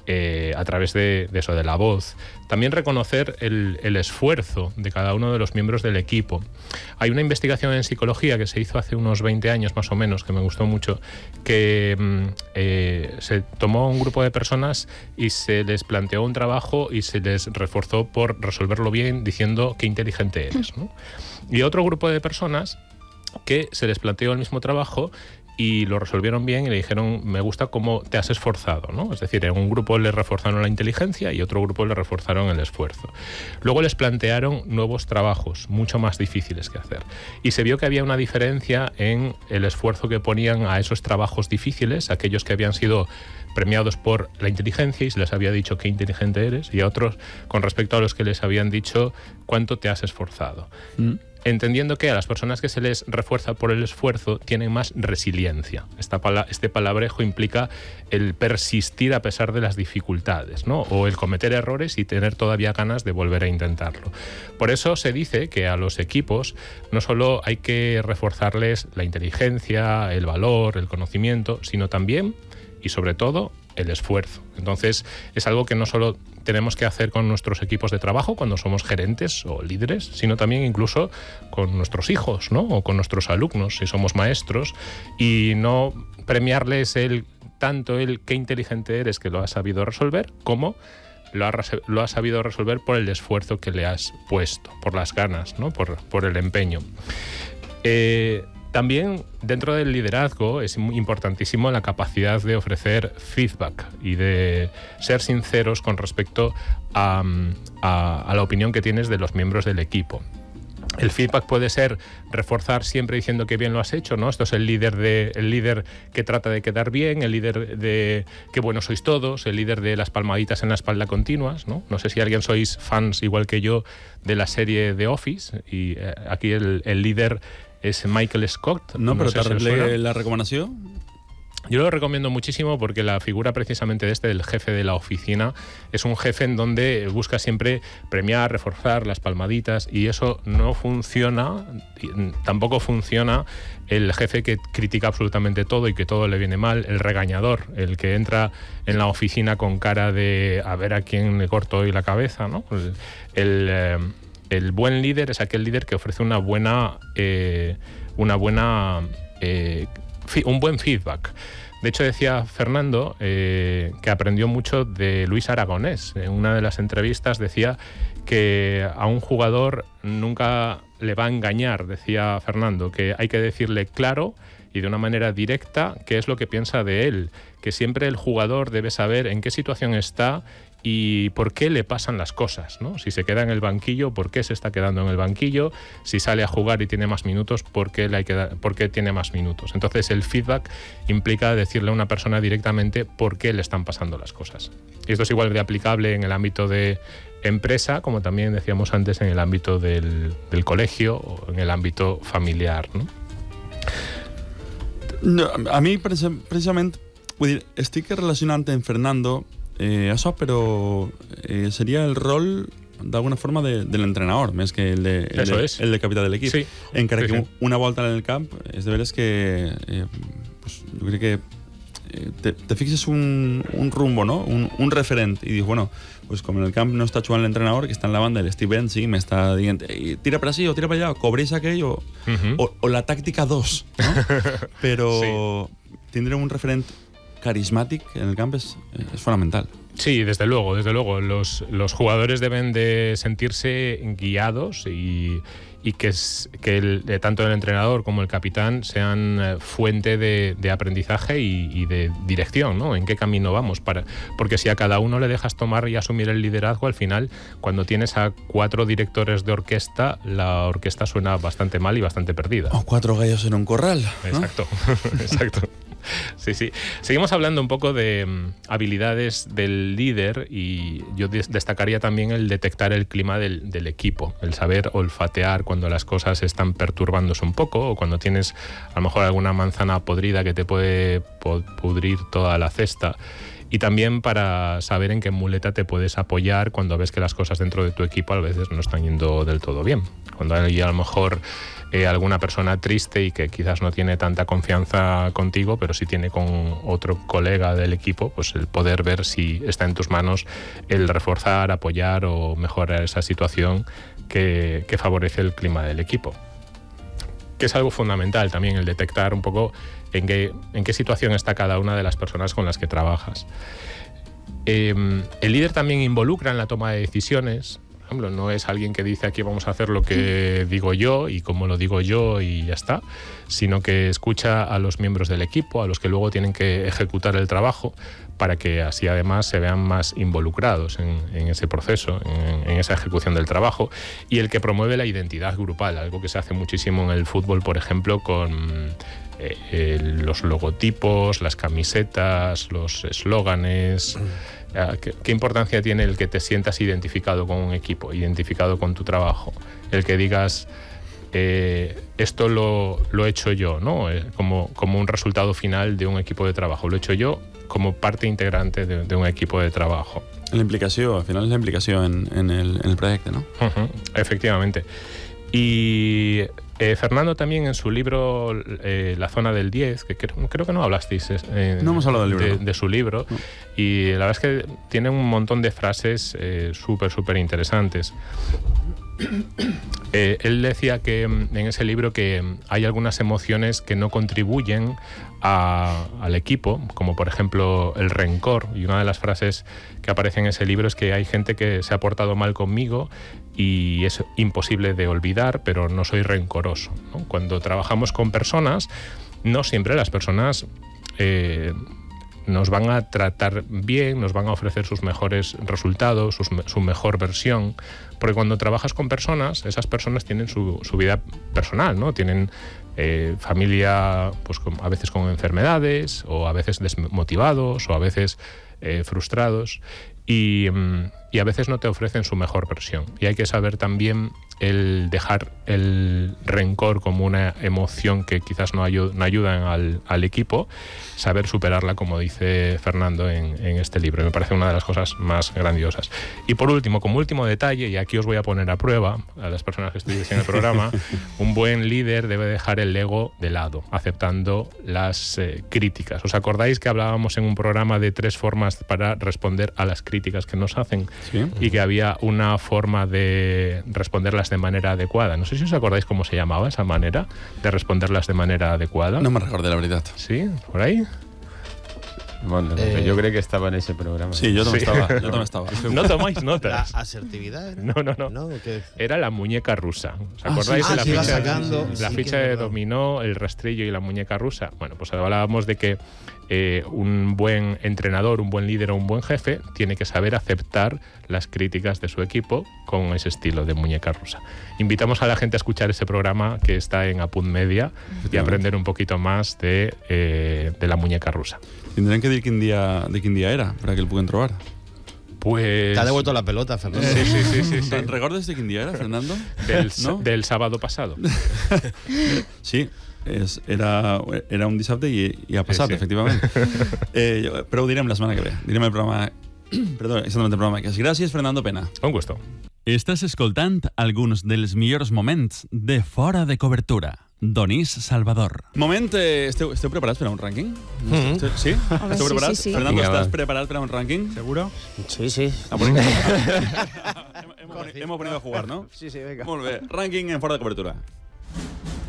a través de eso, de la voz. También reconocer el esfuerzo de cada uno de los miembros del equipo. Hay una investigación en psicología que se hizo hace unos 20 años más o menos, que me gustó mucho, que se tomó un grupo de personas y se les planteó un trabajo y se les reforzó por resolverlo bien diciendo qué inteligente eres, ¿no? Y otro grupo de personas que se les planteó el mismo trabajo y lo resolvieron bien y le dijeron, me gusta cómo te has esforzado, ¿no? Es decir, en un grupo le reforzaron la inteligencia y otro grupo le reforzaron el esfuerzo. Luego les plantearon nuevos trabajos, mucho más difíciles que hacer. Y se vio que había una diferencia en el esfuerzo que ponían a esos trabajos difíciles, aquellos que habían sido premiados por la inteligencia y se les había dicho qué inteligente eres, y a otros con respecto a los que les habían dicho cuánto te has esforzado. Entendiendo que a las personas que se les refuerza por el esfuerzo tienen más resiliencia. Este palabrejo implica el persistir a pesar de las dificultades, ¿no? O el cometer errores y tener todavía ganas de volver a intentarlo. Por eso se dice que a los equipos no solo hay que reforzarles la inteligencia, el valor, el conocimiento, sino también y sobre todo el esfuerzo. Entonces es algo que no solo tenemos que hacer con nuestros equipos de trabajo cuando somos gerentes o líderes, sino también incluso con nuestros hijos, ¿no? O con nuestros alumnos, si somos maestros, y no premiarles tanto el qué inteligente eres que lo has sabido resolver, como lo has sabido resolver por el esfuerzo que le has puesto, por las ganas, ¿no? Por el empeño. También dentro del liderazgo es importantísimo la capacidad de ofrecer feedback y de ser sinceros con respecto a la opinión que tienes de los miembros del equipo. El feedback puede ser reforzar siempre diciendo que bien lo has hecho, ¿no? Esto es el líder que trata de quedar bien, el líder de qué buenos sois todos, el líder de las palmaditas en la espalda continuas, ¿no? No sé si alguien sois fans igual que yo de la serie The Office, y aquí el líder es Michael Scott. No, però t'arreglé la recomanació? Yo lo recomiendo muchísimo porque la figura precisamente del jefe de la oficina es un jefe en donde busca siempre premiar, reforzar las palmaditas, y eso no funciona. Tampoco funciona el jefe que critica absolutamente todo y que todo le viene mal, el regañador, el que entra en la oficina con cara de a ver a quién le corto hoy la cabeza, ¿no? El buen líder es aquel líder que ofrece un buen feedback. De hecho, decía Fernando que aprendió mucho de Luis Aragonés. En una de las entrevistas decía que a un jugador nunca le va a engañar, decía Fernando, que hay que decirle claro y de una manera directa qué es lo que piensa de él, que siempre el jugador debe saber en qué situación está y por qué le pasan las cosas, ¿no? Si se queda en el banquillo, ¿por qué se está quedando en el banquillo? Si sale a jugar y tiene más minutos, ¿por qué tiene más minutos? Entonces el feedback implica decirle a una persona directamente por qué le están pasando las cosas. Y esto es igual de aplicable en el ámbito de empresa, como también decíamos antes en el ámbito del colegio o en el ámbito familiar, ¿no? No, a mi, precisament, vull dir, estic relacionant en Fernando això, però seria el rol d'alguna forma de l'entrenador, més que el de capità de l'equip. Sí. Encara que una volta en el camp és de veres que jo crec que te fixes un rumbo, ¿no? Un referent, i dius, bueno, pues com en el camp no està jugant l'entrenador, que està en la banda, l'Steve Ben, sí, m'està dient tira per així o tira per allà, o cobreix aquell o la tàctica 2, no? Però tindre un referent carismático en el campo es fundamental. Sí, desde luego. Los jugadores deben de sentirse guiados y que tanto el entrenador como el capitán sean fuente de aprendizaje y de dirección, ¿no? En qué camino vamos. Porque si a cada uno le dejas tomar y asumir el liderazgo, al final, cuando tienes a 4 directores de orquesta, la orquesta suena bastante mal y bastante perdida. O 4 gallos en un corral, ¿no? Exacto, exacto. Sí. Seguimos hablando un poco de habilidades del líder, y yo destacaría también el detectar el clima del equipo, el saber olfatear cuando las cosas están perturbándose un poco, o cuando tienes a lo mejor alguna manzana podrida que te puede pudrir toda la cesta. y también para saber en qué muleta te puedes apoyar cuando ves que las cosas dentro de tu equipo a veces no están yendo del todo bien. Cuando hay a lo mejor alguna persona triste y que quizás no tiene tanta confianza contigo, pero sí tiene con otro colega del equipo, pues el poder ver si está en tus manos el reforzar, apoyar o mejorar esa situación que favorece el clima del equipo. Que es algo fundamental también, el detectar un poco en qué situación está cada una de las personas con las que trabajas. El líder también involucra en la toma de decisiones. Por ejemplo, no es alguien que dice aquí vamos a hacer lo que digo yo y como lo digo yo y ya está, sino que escucha a los miembros del equipo, a los que luego tienen que ejecutar el trabajo, para que así además se vean más involucrados en ese proceso, en esa ejecución del trabajo, y el que promueve la identidad grupal, algo que se hace muchísimo en el fútbol, por ejemplo, con los logotipos, las camisetas, los eslóganes. ¿Qué importancia tiene el que te sientas identificado con un equipo, identificado con tu trabajo? El que digas, esto lo he hecho yo, ¿no? Como un resultado final de un equipo de trabajo. Lo he hecho yo como parte integrante de un equipo de trabajo. La implicació, al final és la implicació en el projecte, ¿no? Efectivamente. Y Fernando también en su libro La zona del 10, que creo que no hablasteis no hemos hablado del libro, de su libro, no. Y la verdad es que tiene un montón de frases súper interesantes. Él decía que en ese libro que hay algunas emociones que no contribuyen al equipo, como por ejemplo el rencor, y una de las frases que aparece en ese libro es que hay gente que se ha portado mal conmigo y es imposible de olvidar, pero no soy rencoroso, ¿no? Cuando trabajamos con personas, no siempre las personas nos van a tratar bien, nos van a ofrecer sus mejores resultados, su mejor versión, porque cuando trabajas con personas, esas personas tienen su vida personal, ¿no? Tienen familia, pues a veces con enfermedades, o a veces desmotivados, o a veces frustrados, y a veces no te ofrecen su mejor versión. Y hay que saber también el dejar el rencor como una emoción que quizás no ayuda al equipo, saber superarla, como dice Fernando en este libro. Me parece una de las cosas más grandiosas. Y por último, como último detalle, y aquí os voy a poner a prueba a las personas que estudiáis en el programa, un buen líder debe dejar el ego de lado, aceptando las críticas. ¿Os acordáis que hablábamos en un programa de 3 formas para responder a las críticas que nos hacen? ¿Sí? Y que había una forma de responderlas de manera adecuada. No sé si os acordáis cómo se llamaba esa manera de responderlas de manera adecuada. No me recuerdo, la verdad. ¿Sí? ¿Por ahí? Bueno, yo creo que estaba en ese programa. Sí, yo también estaba. No tomáis notas. ¿La asertividad era? No. Era la muñeca rusa. ¿Os acordáis de la ficha de dominó, el rastrillo y la muñeca rusa? Bueno, pues hablábamos de que un buen entrenador, un buen líder o un buen jefe tiene que saber aceptar las críticas de su equipo con ese estilo de muñeca rusa. Invitamos a la gente a escuchar ese programa que está en Apunt Media y aprender un poquito más de la muñeca rusa. Tendrán que decir de quin dia era para que el puguem trobar. Pues... Te ha devuelto la pelota, Fernando. Sí. ¿Recuerdas de quin dia era, Fernando? Del sábado pasado. Sí. Era un dissabte i ha passat, sí. Efectivament. Però ho direm la setmana que ve. Direm el programa... Perdó, exactament el programa que és. Gràcies, Fernando Pena. Un gusto. Estàs escoltant alguns dels millors moments de Fora de Cobertura. Donís Salvador. Moment, esteu preparats per a un rànquing? Sí? Esteu preparats? Sí. Fernando, estàs preparat per a un rànquing? ¿Seguro? Sí. Hemos venido a jugar, ¿no? Sí, venga. Molt bé. Rànquing en Fora de Cobertura.